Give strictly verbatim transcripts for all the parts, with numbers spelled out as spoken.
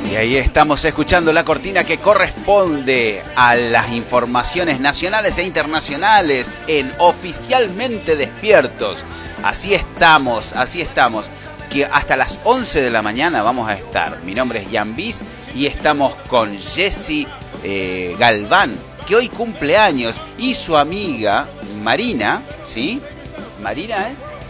Y ahí estamos escuchando la cortina que corresponde a las informaciones nacionales e internacionales en Oficialmente Despiertos. Así estamos, así estamos. Que hasta las once de la mañana vamos a estar. Mi nombre es Jan Bis y estamos con Jessy eh, Galván, que hoy cumple años, y su amiga Marina, ¿sí? Marina, ¿eh?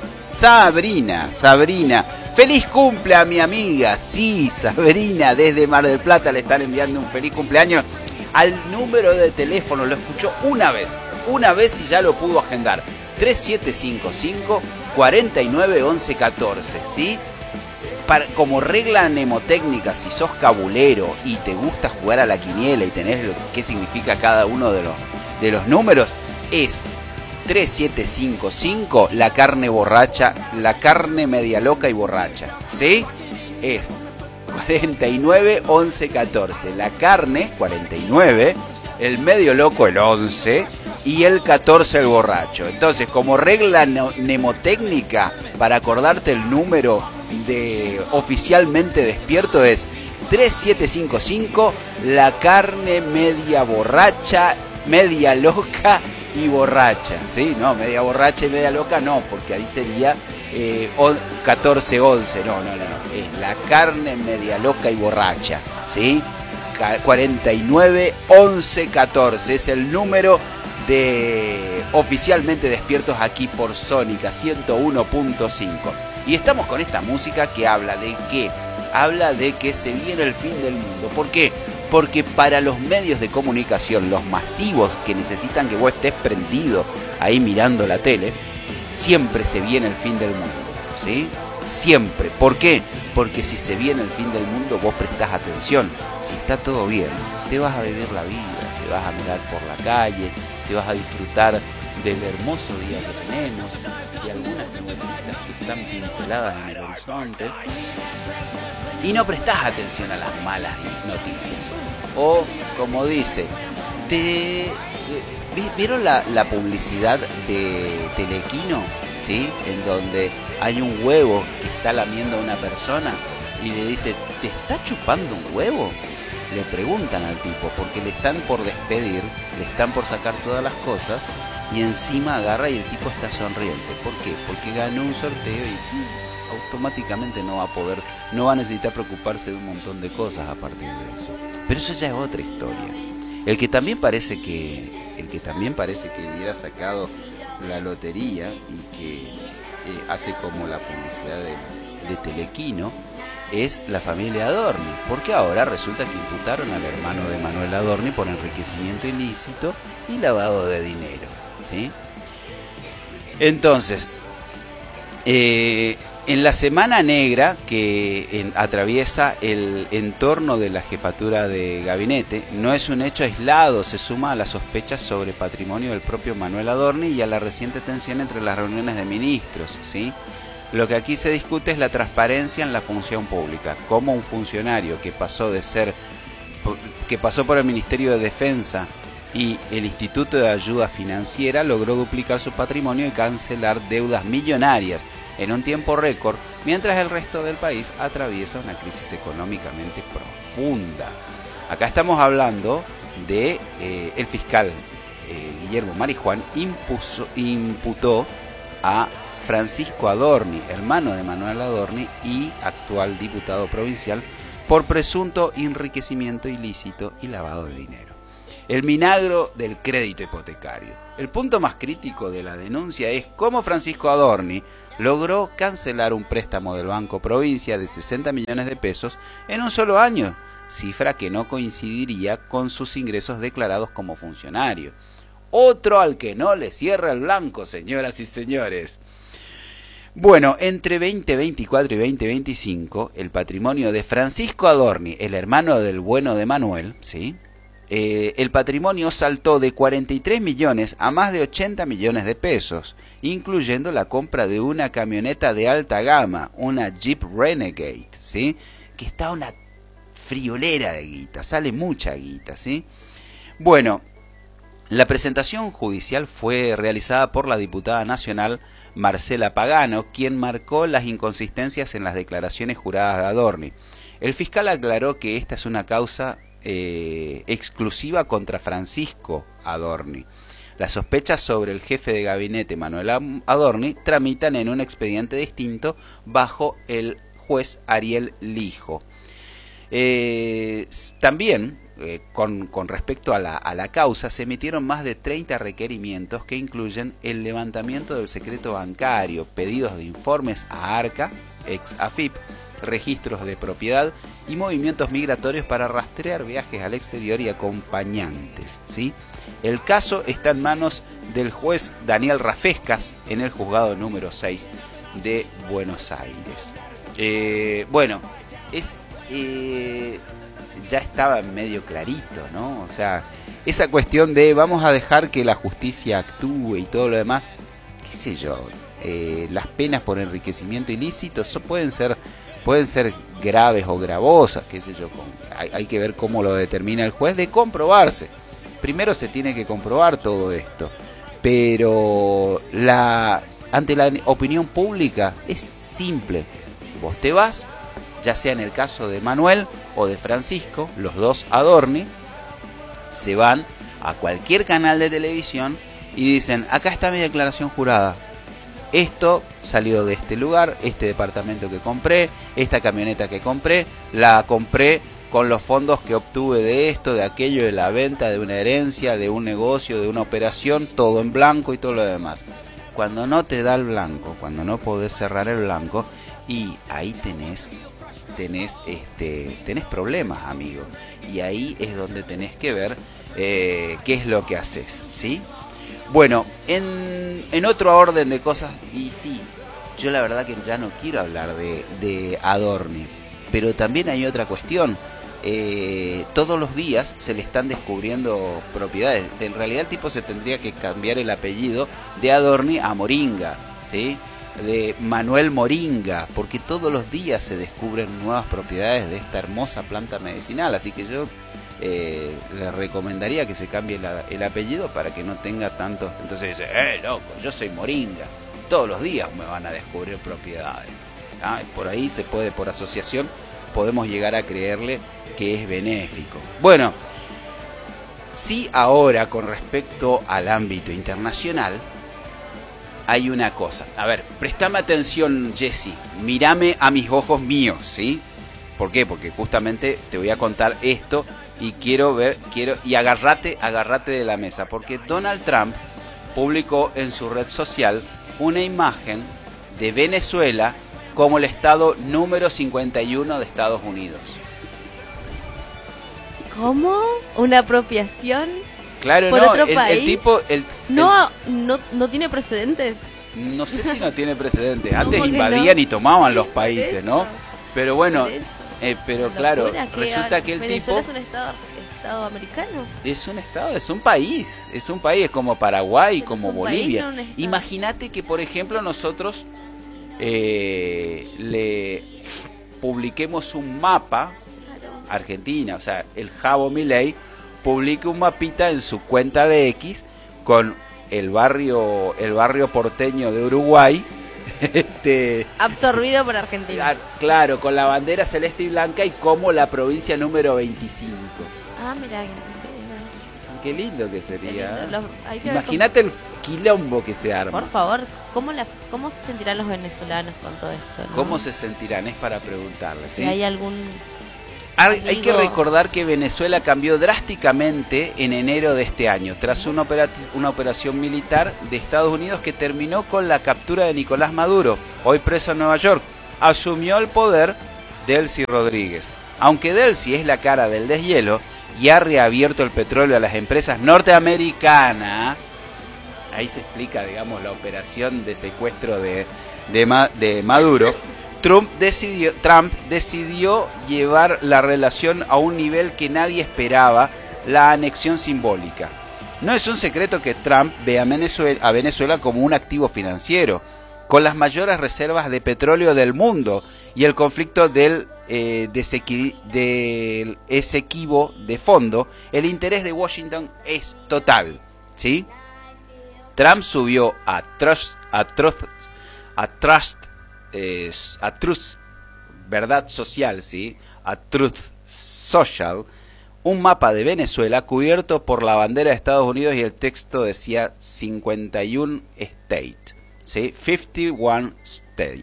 Sabrina, Sabrina. ¡Feliz cumple a mi amiga! Sí, Sabrina, desde Mar del Plata le están enviando un feliz cumpleaños al número de teléfono. Lo escuchó una vez, una vez y ya lo pudo agendar. tres siete cinco cinco, cuatro nueve, once, catorce, ¿sí? Para, como regla mnemotécnica, si sos cabulero y te gusta jugar a la quiniela y tenés lo que significa cada uno de los, de los números, es tres siete cinco cinco, la carne borracha, la carne media loca y borracha, ¿sí? Es cuarenta y nueve, once, catorce. La carne, cuarenta y nueve, el medio loco, el once, y el catorce, el borracho. Entonces, como regla mnemotécnica, para acordarte el número de Oficialmente Despierto es tres siete cinco cinco, la carne media borracha, media loca y borracha, ¿sí? No, media borracha y media loca no, porque ahí sería eh, catorce once, no, no, no, no, es la carne media loca y borracha, ¿sí? cuarenta y nueve, once, catorce es el número de Oficialmente Despiertos aquí por Sónica ciento uno punto cinco. Y estamos con esta música que habla de qué, habla de que se viene el fin del mundo. ¿Por qué? Porque para los medios de comunicación, los masivos que necesitan que vos estés prendido ahí mirando la tele, siempre se viene el fin del mundo, ¿sí? Siempre. ¿Por qué? Porque si se viene el fin del mundo, vos prestás atención. Si está todo bien, te vas a vivir la vida, te vas a mirar por la calle, te vas a disfrutar del hermoso día que tenemos, y algunas nubecitas que están pinceladas en el horizonte, y no prestás atención a las malas noticias. O, como dice, te, ¿vieron la, la publicidad de Telequino? ¿Sí? En donde hay un huevo que está lamiendo a una persona y le dice, ¿te está chupando un huevo? Le preguntan al tipo, porque le están por despedir, le están por sacar todas las cosas, y encima agarra y el tipo está sonriente. ¿Por qué? Porque ganó un sorteo y mm, automáticamente no va a poder, no va a necesitar preocuparse de un montón de cosas a partir de eso. Pero eso ya es otra historia. El que también parece que, el que también parece que hubiera sacado la lotería y que eh, hace como la publicidad de, de Telequino, es la familia Adorni, porque ahora resulta que imputaron al hermano de Manuel Adorni por enriquecimiento ilícito y lavado de dinero, ¿sí? Entonces, eh, en la semana negra que en, atraviesa el entorno de la jefatura de gabinete, no es un hecho aislado, se suma a las sospechas sobre patrimonio del propio Manuel Adorni y a la reciente tensión entre las reuniones de ministros, ¿sí? Lo que aquí se discute es la transparencia en la función pública, cómo un funcionario que pasó de ser, que pasó por el Ministerio de Defensa y el Instituto de Ayuda Financiera logró duplicar su patrimonio y cancelar deudas millonarias en un tiempo récord, mientras el resto del país atraviesa una crisis económicamente profunda. Acá estamos hablando de eh, el fiscal eh, Guillermo Marijuán impuso, imputó a Francisco Adorni, hermano de Manuel Adorni y actual diputado provincial, por presunto enriquecimiento ilícito y lavado de dinero. El milagro del crédito hipotecario. El punto más crítico de la denuncia es cómo Francisco Adorni logró cancelar un préstamo del Banco Provincia de sesenta millones de pesos en un solo año, cifra que no coincidiría con sus ingresos declarados como funcionario. Otro al que no le cierra el blanco, señoras y señores. Bueno, entre veinte veinticuatro y veinte veinticinco, el patrimonio de Francisco Adorni, el hermano del bueno de Manuel, ¿sí? Eh, el patrimonio saltó de cuarenta y tres millones a más de ochenta millones de pesos, incluyendo la compra de una camioneta de alta gama, una Jeep Renegade, ¿sí? Que está una friolera de guita, sale mucha guita, ¿sí? Bueno, la presentación judicial fue realizada por la diputada nacional Marcela Pagano, quien marcó las inconsistencias en las declaraciones juradas de Adorni. El fiscal aclaró que esta es una causa eh, exclusiva contra Francisco Adorni. Las sospechas sobre el jefe de gabinete Manuel Adorni tramitan en un expediente distinto bajo el juez Ariel Lijo. Eh, también, eh, con, con respecto a la, a la causa, se emitieron más de treinta requerimientos que incluyen el levantamiento del secreto bancario, pedidos de informes a ARCA, ex AFIP, registros de propiedad y movimientos migratorios para rastrear viajes al exterior y acompañantes, ¿sí? El caso está en manos del juez Daniel Rafescas en el juzgado número seis de Buenos Aires. Eh, bueno, es eh, ya estaba medio clarito, ¿no? O sea, esa cuestión de vamos a dejar que la justicia actúe y todo lo demás, qué sé yo, eh, las penas por enriquecimiento ilícito so, pueden ser pueden ser graves o gravosas, qué sé yo, con, hay, hay que ver cómo lo determina el juez, de comprobarse. Primero se tiene que comprobar todo esto, pero la ante la opinión pública es simple. Vos te vas, ya sea en el caso de Manuel o de Francisco, los dos Adorni, se van a cualquier canal de televisión y dicen, acá está mi declaración jurada. Esto salió de este lugar, este departamento que compré, esta camioneta que compré, la compré con los fondos que obtuve de esto, de aquello, de la venta, de una herencia, de un negocio, de una operación, todo en blanco y todo lo demás. Cuando no te da el blanco, cuando no podés cerrar el blanco, y ahí tenés, tenés, este, tenés problemas, amigo. Y ahí es donde tenés que ver eh, qué es lo que haces, ¿sí? Bueno, en, en otro orden de cosas, y sí, yo la verdad que ya no quiero hablar de, de Adorni, pero también hay otra cuestión. Eh, todos los días se le están descubriendo propiedades. En realidad el tipo se tendría que cambiar el apellido de Adorni a Moringa, ¿sí? De Manuel Moringa, porque todos los días se descubren nuevas propiedades de esta hermosa planta medicinal, así que yo eh, le recomendaría que se cambie la, el apellido para que no tenga tantos. Entonces dice, eh, loco, yo soy Moringa, todos los días me van a descubrir propiedades. ¿Ah? Por ahí se puede, por asociación, podemos llegar a creerle que es benéfico. Bueno, sí, ahora con respecto al ámbito internacional, hay una cosa. A ver, prestame atención, Jessy. Mírame a mis ojos míos, ¿sí? ¿Por qué? Porque justamente te voy a contar esto y quiero ver, quiero y agárrate, agárrate de la mesa, porque Donald Trump publicó en su red social una imagen de Venezuela como el estado número cincuenta y uno de Estados Unidos. ¿Cómo? ¿Una apropiación? Claro, ¿Por no, otro el, país? el tipo... El, no, el, no, no tiene precedentes. No sé si no tiene precedentes. Antes ¿Cómo que invadían no? y tomaban Sí, los por países, eso. ¿no? Pero bueno, Por eso. eh, pero Una claro, locura, que resulta ahora que el Venezuela tipo es un estado, estado americano. es un estado, es un país, es un país, es como Paraguay, Pero como es un país, Bolivia. no un estado. Imagínate que, por ejemplo, nosotros eh, le publiquemos un mapa, Claro. Argentina, o sea, el Javo Milei publique un mapita en su cuenta de X con el barrio, el barrio porteño de Uruguay, este, Absorbido por Argentina. claro, claro, con la bandera celeste y blanca y como la provincia número veinticinco. Ah, mira. Qué lindo que sería. Los- hay que ver Imagínate el quilombo que se cómo- arma. Por favor, ¿cómo, la, ¿cómo se sentirán los venezolanos con todo esto? ¿no? ¿Cómo se sentirán? Es para preguntarles. Si ¿sí? hay algún... Hay, hay que Digo- recordar que Venezuela cambió drásticamente en enero de este año, tras una, operati- una operación militar de Estados Unidos que terminó con la captura de Nicolás Maduro, hoy preso en Nueva York. Asumió el poder Delcy Rodríguez. Aunque Delcy es la cara del deshielo y ha reabierto el petróleo a las empresas norteamericanas, ahí se explica, digamos, la operación de secuestro de, de, Ma- de Maduro. Trump decidió, Trump decidió llevar la relación a un nivel que nadie esperaba, la anexión simbólica. No es un secreto que Trump ve a Venezuela, a Venezuela como un activo financiero, con las mayores reservas de petróleo del mundo y el conflicto del, eh, desequil- del Esequibo de fondo. El interés de Washington es total, ¿sí? Trump subió a Trust, a Trust, a Trust, eh, a Trust, verdad social, ¿sí? a Truth Social un mapa de Venezuela cubierto por la bandera de Estados Unidos y el texto decía cincuenta y uno State, ¿sí? cincuenta y uno State.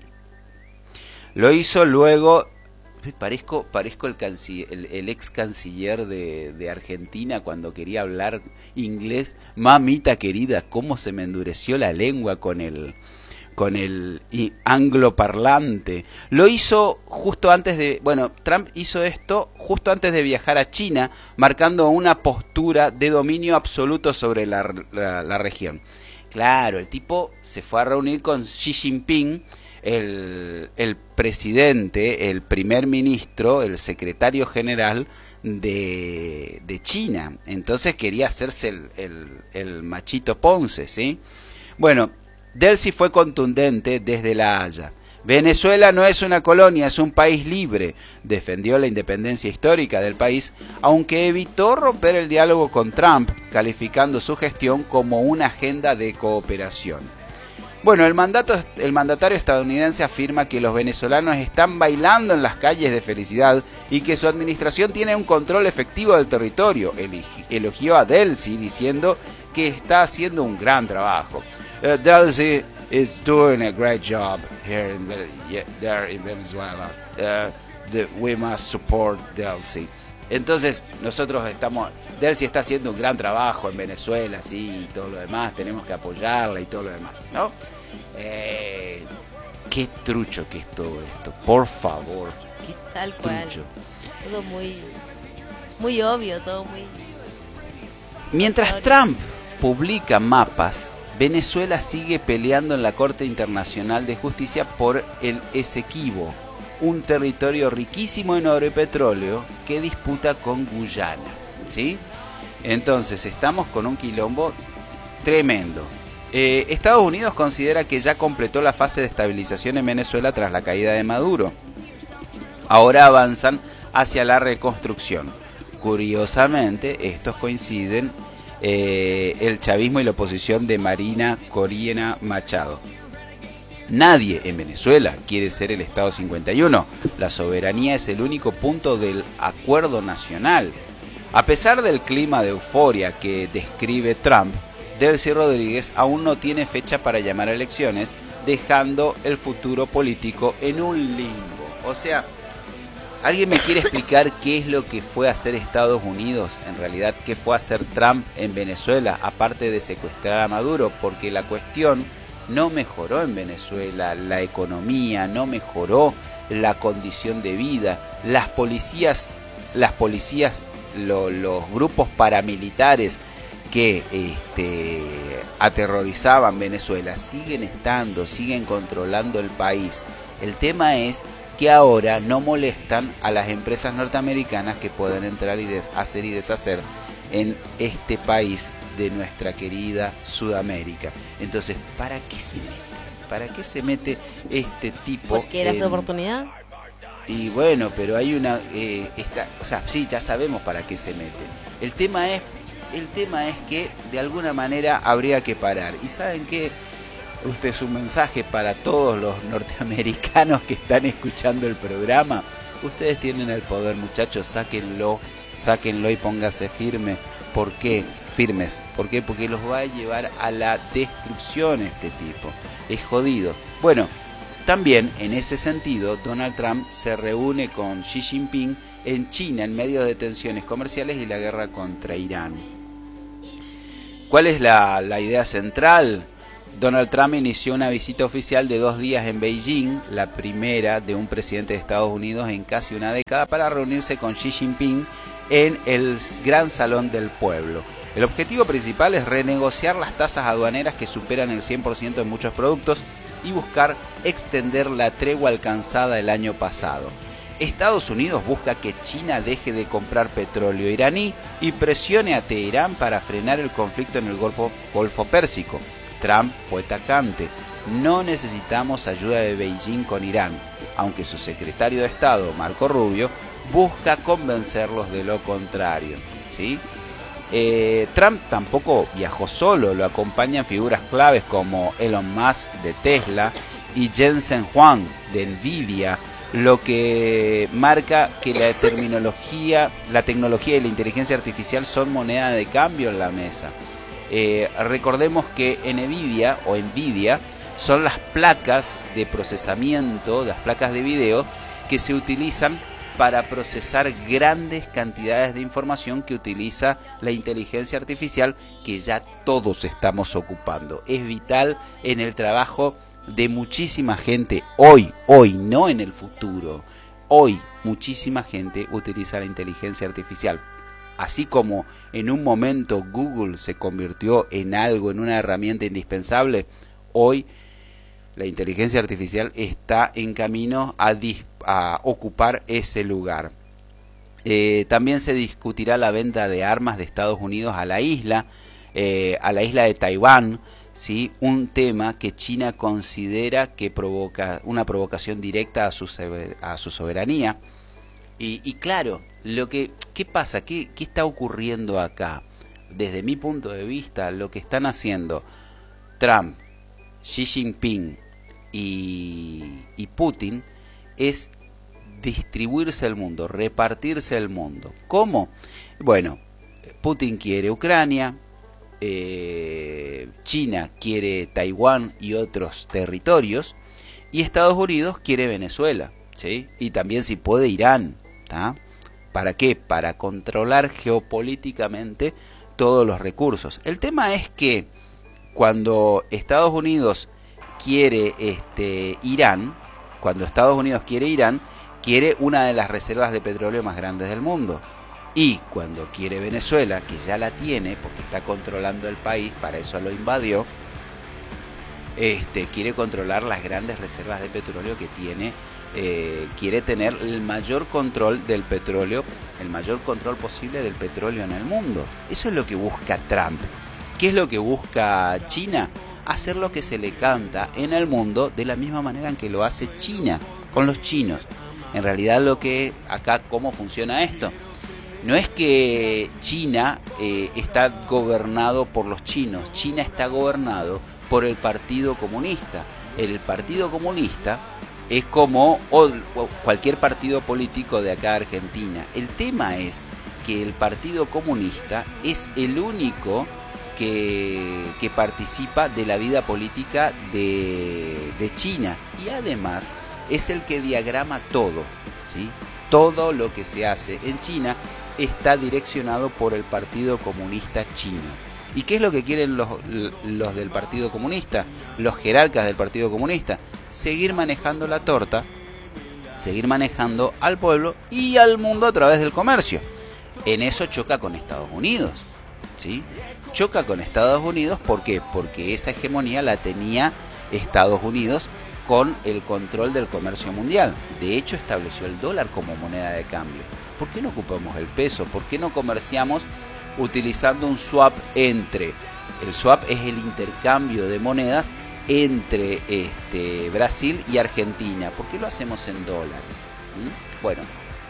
Lo hizo luego, parezco, parezco el, canciller, el, el ex canciller de, de Argentina cuando quería hablar inglés. Mamita querida, cómo se me endureció la lengua con el... con el angloparlante. Lo hizo justo antes de... Bueno, Trump hizo esto justo antes de viajar a China, marcando una postura de dominio absoluto sobre la, la, la región. Claro, el tipo se fue a reunir con Xi Jinping, el, el presidente, el primer ministro, el secretario general de, de China. Entonces quería hacerse el, el, el machito Ponce, ¿sí? Bueno, Delcy fue contundente desde La Haya. Venezuela no es una colonia, es un país libre. Defendió la independencia histórica del país, aunque evitó romper el diálogo con Trump, calificando su gestión como una agenda de cooperación. Bueno, el, mandato, el mandatario estadounidense afirma que los venezolanos están bailando en las calles de felicidad y que su administración tiene un control efectivo del territorio. Elogió a Delcy diciendo que está haciendo un gran trabajo. Uh, Delcy is doing a great job here in, yeah, there in Venezuela. Uh, the, we must support Delcy. Entonces, nosotros estamos... Delcy está haciendo un gran trabajo en Venezuela, sí, y todo lo demás. Tenemos que apoyarla y todo lo demás, ¿no? Eh, qué trucho que es todo esto, por favor. Qué Tal cual. trucho. Todo muy, muy obvio, todo muy... Mientras Trump publica mapas, Venezuela sigue peleando en la Corte Internacional de Justicia por el Esequibo, un territorio riquísimo en oro y petróleo que disputa con Guyana, ¿sí? Entonces estamos con un quilombo tremendo. Eh, Estados Unidos considera que ya completó la fase de estabilización en Venezuela tras la caída de Maduro. Ahora avanzan hacia la reconstrucción. Curiosamente, estos coinciden Eh, el chavismo y la oposición de Marina Corina Machado. Nadie en Venezuela quiere ser el Estado cincuenta y uno. La soberanía es el único punto del acuerdo nacional. A pesar del clima de euforia que describe Trump, Delcy Rodríguez aún no tiene fecha para llamar a elecciones, dejando el futuro político en un limbo. O sea, ¿alguien me quiere explicar qué es lo que fue a hacer Estados Unidos? En realidad, ¿qué fue a hacer Trump en Venezuela? Aparte de secuestrar a Maduro, porque la cuestión no mejoró en Venezuela, la economía, no mejoró la condición de vida. Las policías, las policías, lo, los grupos paramilitares que este, aterrorizaban Venezuela siguen estando, siguen controlando el país. El tema es que ahora no molestan a las empresas norteamericanas que pueden entrar y hacer y deshacer en este país de nuestra querida Sudamérica. Entonces, ¿para qué se mete? ¿Para qué se mete este tipo? Porque era en... su oportunidad. Y bueno, pero hay una... Eh, esta... O sea, sí, ya sabemos para qué se mete. El tema es, el tema es que de alguna manera habría que parar. ¿Y saben qué? Este es un mensaje para todos los norteamericanos que están escuchando el programa. Ustedes tienen el poder, muchachos, sáquenlo, sáquenlo y póngase firme. ¿Por qué? Firmes. ¿Por qué? Porque los va a llevar a la destrucción este tipo. Es jodido. Bueno, también en ese sentido, Donald Trump se reúne con Xi Jinping en China en medio de tensiones comerciales y la guerra contra Irán. ¿Cuál es la, la idea central? Donald Trump inició una visita oficial de dos días en Beijing, la primera de un presidente de Estados Unidos en casi una década, para reunirse con Xi Jinping en el Gran Salón del Pueblo. El objetivo principal es renegociar las tasas aduaneras que superan el cien por ciento en muchos productos y buscar extender la tregua alcanzada el año pasado. Estados Unidos busca que China deje de comprar petróleo iraní y presione a Teherán para frenar el conflicto en el Golfo, Golfo Pérsico. Trump fue tajante: no necesitamos ayuda de Beijing con Irán, aunque su secretario de Estado, Marco Rubio, busca convencerlos de lo contrario, ¿sí? Eh, Trump tampoco viajó solo, lo acompañan figuras claves como Elon Musk de Tesla y Jensen Huang de Nvidia, lo que marca que la terminología, la tecnología y la inteligencia artificial son moneda de cambio en la mesa. Eh, recordemos que Nvidia o Nvidia son las placas de procesamiento, las placas de video que se utilizan para procesar grandes cantidades de información que utiliza la inteligencia artificial, que ya todos estamos ocupando. Es vital en el trabajo de muchísima gente hoy, hoy, no en el futuro. Hoy muchísima gente utiliza la inteligencia artificial. Así como en un momento Google se convirtió en algo, en una herramienta indispensable, hoy la inteligencia artificial está en camino a, a ocupar ese lugar. Eh, también se discutirá la venta de armas de Estados Unidos a la isla, eh, a la isla de Taiwán, ¿sí? Un tema que China considera que provoca una provocación directa a su, a su soberanía. Y, y claro, lo que, ¿qué pasa? ¿Qué, ¿Qué está ocurriendo acá? Desde mi punto de vista, lo que están haciendo Trump, Xi Jinping y, y Putin es distribuirse el mundo, repartirse el mundo. ¿Cómo? Bueno, Putin quiere Ucrania, eh, China quiere Taiwán y otros territorios, y Estados Unidos quiere Venezuela, ¿sí? Y también, si puede, Irán, ¿tá? ¿Para qué? Para controlar geopolíticamente todos los recursos. El tema es que cuando Estados Unidos quiere este Irán, cuando Estados Unidos quiere Irán, quiere una de las reservas de petróleo más grandes del mundo. Y cuando quiere Venezuela, que ya la tiene porque está controlando el país, para eso lo invadió, este quiere controlar las grandes reservas de petróleo que tiene, eh, quiere tener el mayor control del petróleo, el mayor control posible del petróleo en el mundo. Eso es lo que busca Trump. ¿Qué es lo que busca China? Hacer lo que se le canta en el mundo de la misma manera en que lo hace China, con los chinos. En realidad, lo que acá, ¿cómo funciona esto? No es que China eh, está gobernado por los chinos. China está gobernado por el Partido Comunista. El Partido Comunista es como o, o cualquier partido político de acá de Argentina. El tema es que el Partido Comunista es el único que, que participa de la vida política de, de China, y además es el que diagrama todo, ¿sí? Todo lo que se hace en China está direccionado por el Partido Comunista Chino. ¿Y qué es lo que quieren los, los del Partido Comunista, los jerarcas del Partido Comunista? Seguir manejando la torta, seguir manejando al pueblo y al mundo a través del comercio. En eso choca con Estados Unidos, ¿sí? Choca con Estados Unidos, ¿por qué? Porque esa hegemonía la tenía Estados Unidos con el control del comercio mundial. De hecho, estableció el dólar como moneda de cambio. ¿Por qué no ocupamos el peso? ¿Por qué no comerciamos utilizando un swap entre? El swap es el intercambio de monedas entre este, Brasil y Argentina. ¿Por qué lo hacemos en dólares? ¿Mm? Bueno,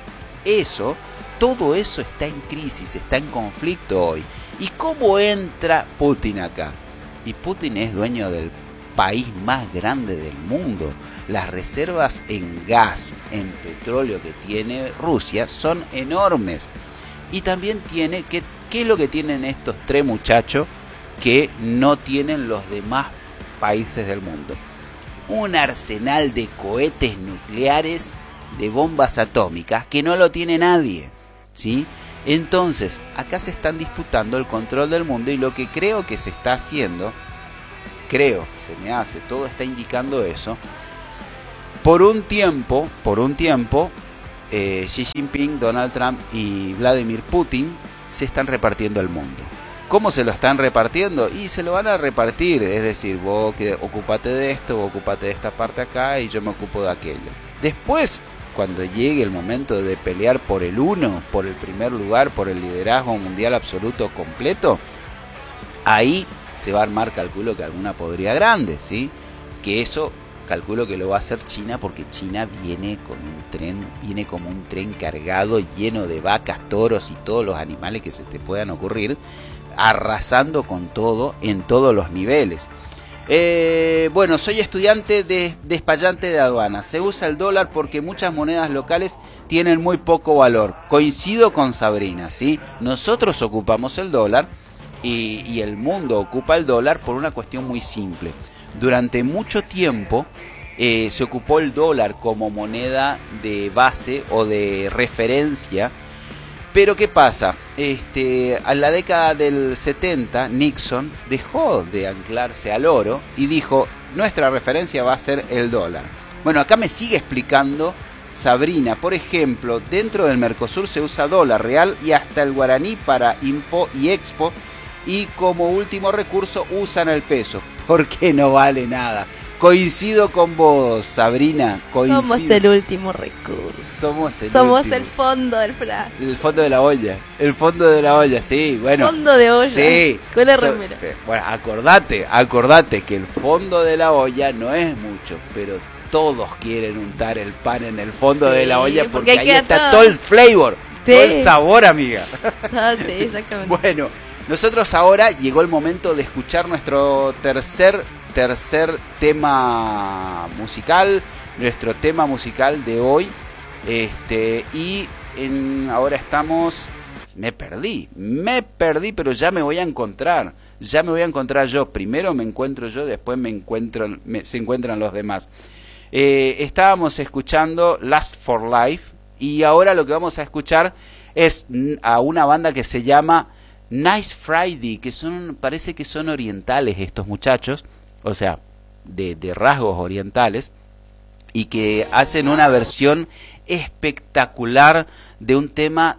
eso, todo eso está en crisis, está en conflicto hoy. ¿Y cómo entra Putin acá? Y Putin es dueño del país más grande del mundo. Las reservas en gas, en petróleo que tiene Rusia son enormes. Y también tiene, que, ¿qué es lo que tienen estos tres muchachos que no tienen los demás países del mundo? Un arsenal de cohetes nucleares, de bombas atómicas, que no lo tiene nadie, ¿sí? Entonces, acá se están disputando el control del mundo, y lo que creo que se está haciendo, creo, se me hace, todo está indicando eso. Por un tiempo, por un tiempo, eh, Xi Jinping, Donald Trump y Vladimir Putin se están repartiendo el mundo. ¿Cómo se lo están repartiendo? Y se lo van a repartir, es decir, vos que ocupate de esto, vos ocupate de esta parte acá y yo me ocupo de aquello. Después, cuando llegue el momento de pelear por el uno, por el primer lugar, por el liderazgo mundial absoluto completo, ahí se va a armar, calculo que alguna podría grande, ¿sí? Que eso calculo que lo va a hacer China, porque China viene con un tren, viene como un tren cargado, lleno de vacas, toros y todos los animales que se te puedan ocurrir, arrasando con todo en todos los niveles. Eh, bueno, soy estudiante de despachante de aduanas. Se usa el dólar porque muchas monedas locales tienen muy poco valor. Coincido con Sabrina, ¿sí? Nosotros ocupamos el dólar y, y el mundo ocupa el dólar por una cuestión muy simple. Durante mucho tiempo eh, se ocupó el dólar como moneda de base o de referencia. Pero ¿qué pasa? Este, a la década del setenta, Nixon dejó de anclarse al oro y dijo, nuestra referencia va a ser el dólar. Bueno, acá me sigue explicando Sabrina. Por ejemplo, dentro del Mercosur se usa dólar real y hasta el guaraní para impo y expo. Y como último recurso usan el peso, porque no vale nada. Coincido con vos, Sabrina. Coincido. Somos el último recurso. Somos el Somos último. el fondo del fla. El fondo de la olla. El fondo de la olla, sí, bueno. Fondo de olla. Sí. Con la So, remera. bueno, acordate, acordate que el fondo de la olla no es mucho, pero todos quieren untar el pan en el fondo Sí, de la olla porque, porque ahí queda está todo. todo el flavor, Sí. todo el sabor, amiga. Ah, sí, exactamente. Bueno, nosotros ahora llegó el momento de escuchar nuestro tercer tercer tema musical, nuestro tema musical de hoy. Este, y en, ahora estamos, me perdí, me perdí, pero ya me voy a encontrar, ya me voy a encontrar yo. Primero me encuentro yo, después me encuentran, me, se encuentran los demás. Eh, estábamos escuchando Last for Life y ahora lo que vamos a escuchar es a una banda que se llama Nice Friday, que son, parece que son orientales estos muchachos, o sea, de, de rasgos orientales, y que hacen una versión espectacular de un tema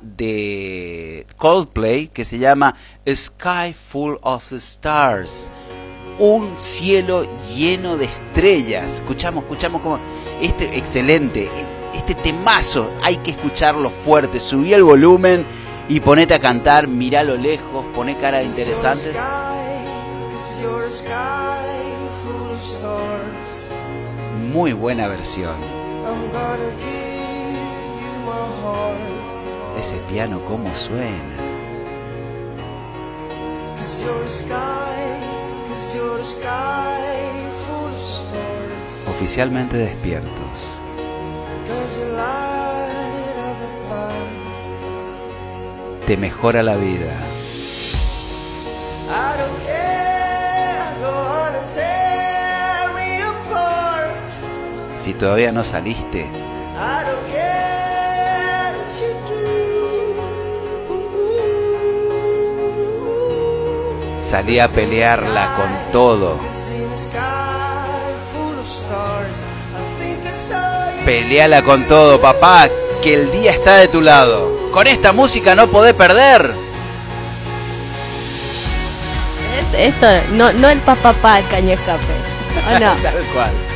de Coldplay que se llama A Sky Full of Stars, un cielo lleno de estrellas. Escuchamos, escuchamos como este excelente, este temazo, hay que escucharlo fuerte. Subí el volumen y ponete a cantar, mirá a lo lejos, poné cara de interesantes. Muy buena versión. Ese piano cómo suena. Oficialmente despiertos. Te mejora la vida. Si todavía no saliste, salí a pelearla con todo. Peleala con todo, papá, que el día está de tu lado. Con esta música no podés perder. Es esto, no, no el papá, el caño escape. ¿O no? Tal cual.